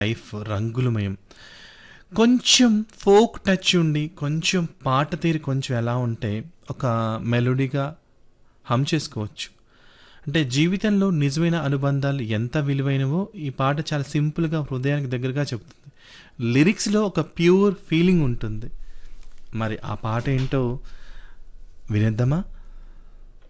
Life రంగులమయం. కొంచెం folk touch ఉండి, కొంచెం పాట తీరు కొంచెం ఎలా ఉంటే ఒక మెలోడీగా హమ్ చేసుకోవచ్చు. అంటే జీవితంలో నిజమైన అనుబంధాలు ఎంత విలువైనవో ఈ పాట చాలా సింపుల్‌గా హృదయానికి దగ్గరగా చెప్తుంది. లిరిక్స్‌లో ఒక ప్యూర్ ఫీలింగ్ ఉంటుంది. మరి ఆ పాట ఏంటో వినేద్దామా?